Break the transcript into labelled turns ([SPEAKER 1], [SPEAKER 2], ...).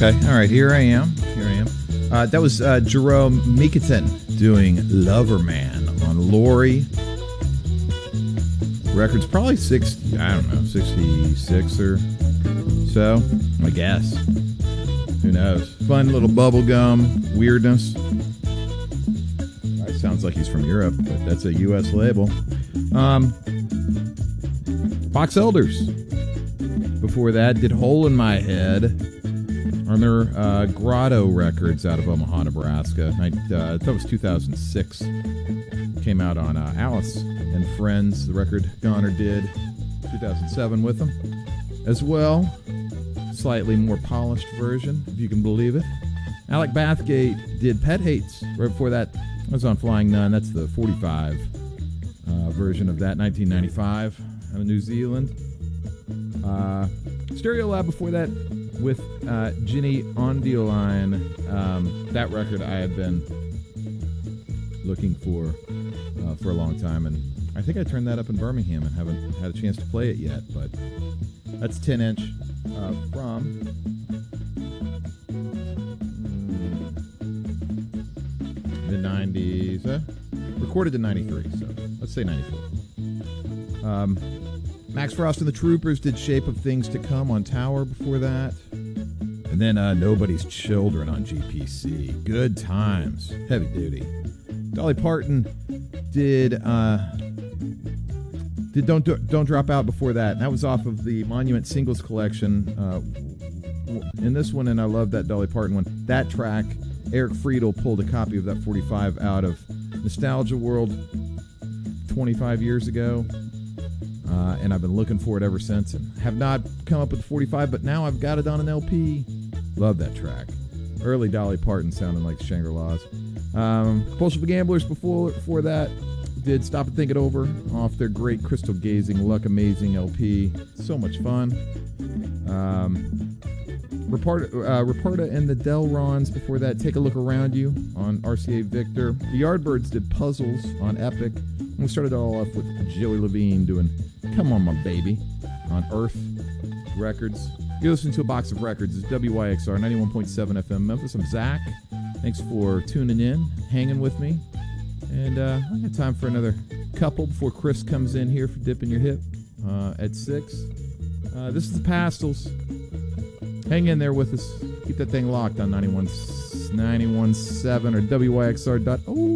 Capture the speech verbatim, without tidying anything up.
[SPEAKER 1] Okay. All right. Here I am. Here I am. Uh, that was uh, Jerome Mikatin doing Lover Man on Lori Records. Probably sixty, I don't know, sixty-six or so, I guess. Who knows? Fun little bubblegum weirdness. Guy sounds like he's from Europe, but that's a U S label. Um, Box Elders. Before that, did Hole in My Head on their uh, Grotto Records out of Omaha, Nebraska. I, uh, that was two thousand six. Came out on uh, Alice and Friends, the record Goner did two thousand seven with them. As well, slightly more polished version, if you can believe it. Alec Bathgate did Pet Hates. Right before that, I was on Flying Nun. That's the forty-five uh, version of that, nineteen ninety-five, out of New Zealand. Uh, Stereolab before that with uh, Ginny Ondioline. Um, that record I had been looking for uh, for a long time, and I think I turned that up in Birmingham and haven't had a chance to play it yet, but that's ten inch uh, from mm, the nineties, uh, recorded in ninety-three, so let's say ninety-four. Um, Max Frost and the Troopers did Shape of Things to Come on Tower before that. And then uh, Nobody's Children on G P C. Good times. Heavy duty. Dolly Parton did uh, did Don't Do- Don't Drop Out before that. And that was off of the Monument Singles Collection. Uh, in this one, and I love that Dolly Parton one, that track, Eric Friedel pulled a copy of that forty-five out of Nostalgia World twenty-five years ago. Uh, and I've been looking for it ever since, and have not come up with the forty-five, but now I've got it on an L P. Love that track. Early Dolly Parton sounding like the Shangri-Las. Um, Compulsion for Gamblers before before that did Stop and Think It Over off their great Crystal Gazing Luck Amazing L P. So much fun. Um, Reparta, uh, Reparta and the Delrons before that, Take a Look Around You on R C A Victor. The Yardbirds did Puzzles on Epic. And we started it all off with Joey Levine doing Come On My Baby on Earth Records. You're listening to a box of records. It's W Y X R ninety-one point seven F M Memphis. I'm Zach. Thanks for tuning in, hanging with me. And uh, I got time for another couple before Chris comes in here for Dipping Your Hip uh, at six. Uh, this is the Pastels. Hang in there with us. Keep that thing locked on ninety-one point seven or W Y X R dot org.